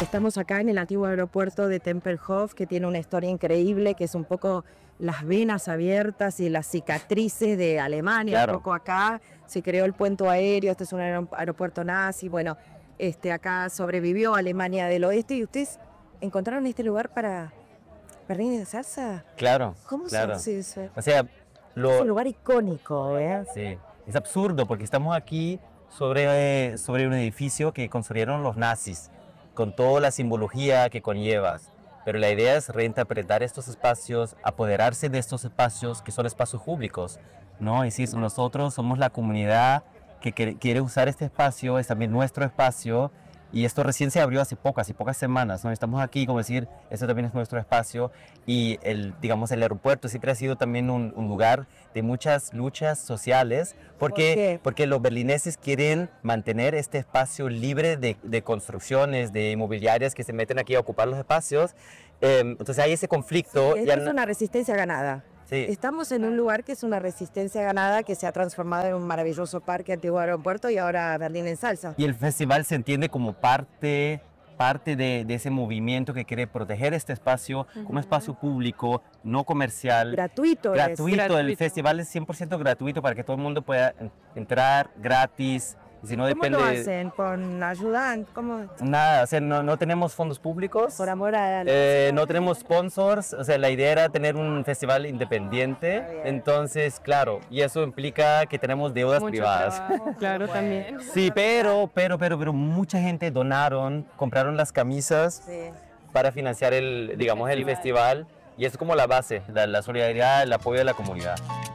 Estamos acá en el antiguo aeropuerto de Tempelhof, que tiene una historia increíble, que es un poco las venas abiertas y las cicatrices de Alemania. Claro. Un poco acá se creó el puente aéreo, este es un aeropuerto nazi, bueno, acá sobrevivió Alemania del Oeste y ustedes encontraron este lugar para Berlín en salsa. Claro, ¿Cómo claro. se dice? O sea, Es un lugar icónico, ¿eh? sí, es absurdo porque estamos aquí sobre un edificio que construyeron los nazis, con toda la simbología que conllevas. Pero la idea es reinterpretar estos espacios, apoderarse de estos espacios que son espacios públicos, ¿no? Es decir, nosotros somos la comunidad que quiere usar este espacio, es también nuestro espacio, y esto recién se abrió hace pocas semanas, ¿no? Estamos aquí, como decir, este también es nuestro espacio, y digamos, el aeropuerto siempre ha sido también un lugar de muchas luchas sociales, ¿Por qué? porque los berlineses quieren mantener este espacio libre de construcciones, de inmobiliarias que se meten aquí a ocupar los espacios. Entonces hay ese conflicto. Esto es una resistencia ganada. Sí. Estamos en un lugar que es una resistencia ganada que se ha transformado en un maravilloso parque, antiguo aeropuerto y ahora Berlín en salsa. Y el festival se entiende como parte de ese movimiento que quiere proteger este espacio como espacio público, no comercial. Gratuito. Gratuito. El festival es 100% gratuito para que todo el mundo pueda entrar gratis. Si no ¿Cómo depende, lo hacen? ¿Con ayuda? ¿Cómo? Nada, o sea, no tenemos fondos públicos. Por amor a no tenemos sponsors, o sea, la idea era tener un festival independiente, entonces, claro, y eso implica que tenemos deudas Mucho privadas. trabajo, claro, también. Sí, pero mucha gente compraron las camisas para financiar el festival, y es como la base, la solidaridad, el apoyo de la comunidad.